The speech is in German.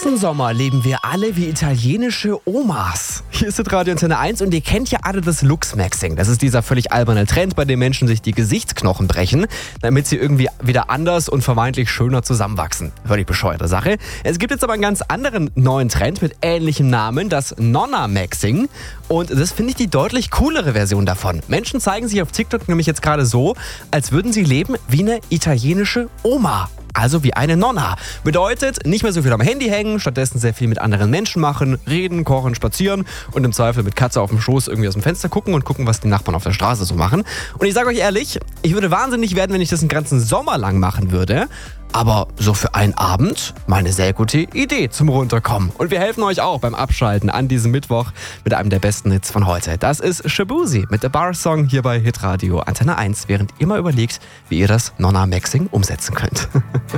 Diesen Sommer leben wir alle wie italienische Omas. Hier ist das Radio Antenne 1 und ihr kennt ja alle das Lux-Maxing. Das ist dieser völlig alberne Trend, bei dem Menschen sich die Gesichtsknochen brechen, damit sie irgendwie wieder anders und vermeintlich schöner zusammenwachsen. Völlig bescheuerte Sache. Es gibt jetzt aber einen ganz anderen neuen Trend mit ähnlichem Namen, das Nonna-Maxing. Und das finde ich die deutlich coolere Version davon. Menschen zeigen sich auf TikTok nämlich jetzt gerade so, als würden sie leben wie eine italienische Oma. Also wie eine Nonna. Bedeutet, nicht mehr so viel am Handy hängen, stattdessen sehr viel mit anderen Menschen machen, reden, kochen, spazieren und im Zweifel mit Katze auf dem Schoß irgendwie aus dem Fenster gucken und gucken, was die Nachbarn auf der Straße so machen. Und ich sage euch ehrlich, ich würde wahnsinnig werden, wenn ich das einen ganzen Sommer lang machen würde. Aber so für einen Abend mal eine sehr gute Idee zum Runterkommen. Und wir helfen euch auch beim Abschalten an diesem Mittwoch mit einem der besten Hits von heute. Das ist Shaboozey mit The Bar Song hier bei Hitradio Antenne 1, während ihr mal überlegt, wie ihr das Nonna-Maxing umsetzen könnt.